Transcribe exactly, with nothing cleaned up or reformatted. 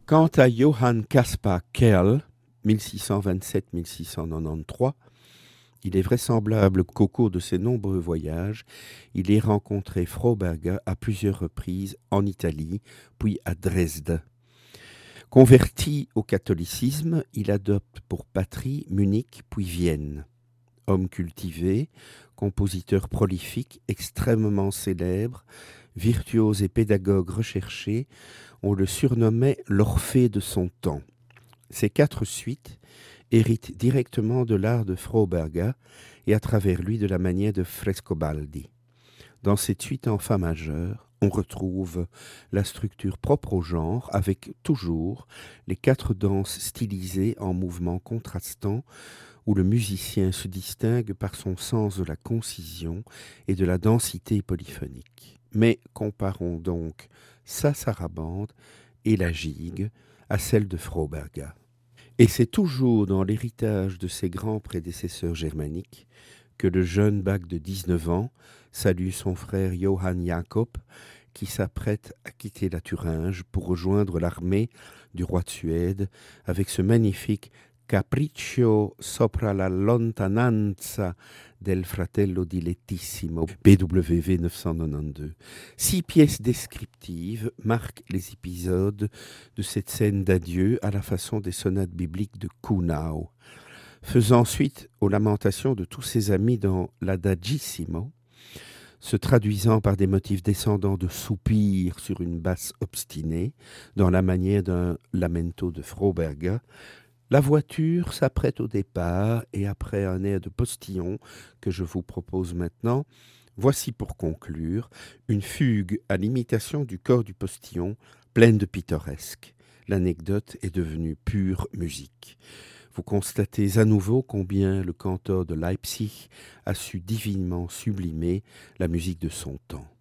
Quant à Johann Caspar Kerl, mille six cent vingt-sept à mille six cent quatre-vingt-treize, il est vraisemblable qu'au cours de ses nombreux voyages, il ait rencontré Froberger à plusieurs reprises en Italie, puis à Dresde. Converti au catholicisme, il adopte pour patrie Munich puis Vienne. Homme cultivé, compositeur prolifique, extrêmement célèbre, virtuose et pédagogue recherché, on le surnommait l'Orphée de son temps. Ces quatre suites héritent directement de l'art de Froberger et à travers lui de la manière de Frescobaldi. Dans cette suite en fa majeur, on retrouve la structure propre au genre avec toujours les quatre danses stylisées en mouvements contrastants où le musicien se distingue par son sens de la concision et de la densité polyphonique. Mais comparons donc sa sarabande et la gigue à celle de Froberger. Et c'est toujours dans l'héritage de ses grands prédécesseurs germaniques que le jeune Bach de dix-neuf ans salue son frère Johann Jakob, qui s'apprête à quitter la Thuringe pour rejoindre l'armée du roi de Suède avec ce magnifique Capriccio sopra la lontananza del fratello dilettissimo, B W V neuf cent quatre-vingt-douze. Six pièces descriptives marquent les épisodes de cette scène d'adieu à la façon des sonates bibliques de Kuhnau. Faisant suite aux lamentations de tous ses amis dans l'Adagissimo, se traduisant par des motifs descendants de soupirs sur une basse obstinée, dans la manière d'un lamento de Froberger, la voiture s'apprête au départ et après un air de postillon que je vous propose maintenant, voici pour conclure une fugue à l'imitation du corps du postillon pleine de pittoresque. L'anecdote est devenue pure musique. Vous constatez à nouveau combien le cantor de Leipzig a su divinement sublimer la musique de son temps.